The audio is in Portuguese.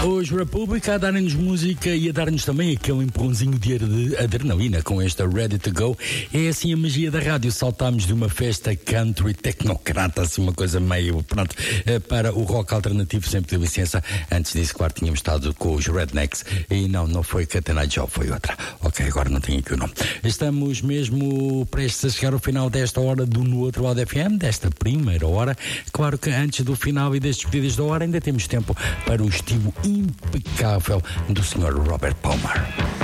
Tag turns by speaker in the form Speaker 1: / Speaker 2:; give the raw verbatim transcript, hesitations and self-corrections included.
Speaker 1: Os República a darem-nos música e a dar-nos também aquele empurrãozinho de adrenalina com esta Ready to Go. É assim a magia da rádio. Saltámos de uma festa country tecnocrata, assim uma coisa meio, pronto, para o rock alternativo. Sempre deu licença. Antes disso, claro, tínhamos estado com os Rednecks e não, não foi Catena Job, foi outra. Ok, agora não tenho aqui o nome. Estamos mesmo prestes a chegar ao final desta hora do No Outro Lado F M, desta primeira hora. Claro que antes do final e das despedidas da hora ainda temos tempo para o estilo impecável do senhor Robert Palmer.